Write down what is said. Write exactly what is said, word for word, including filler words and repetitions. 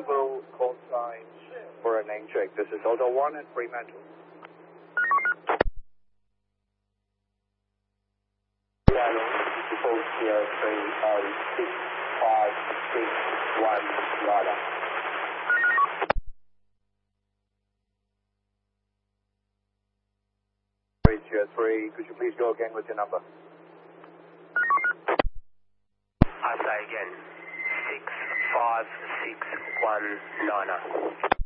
available call signs for a name check. This is Hotel one at Fremantle. zero three oh six five six one nine. Zero three, could you please go again with your number? I say again, six five six one nine.